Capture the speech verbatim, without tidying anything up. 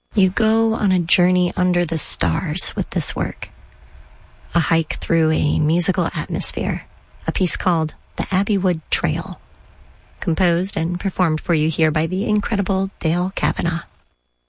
You go on a journey under the stars with this work. A hike through a musical atmosphere. A piece called The Abbeywood Trail. Composed and performed for you here by the incredible Dale Kavanagh.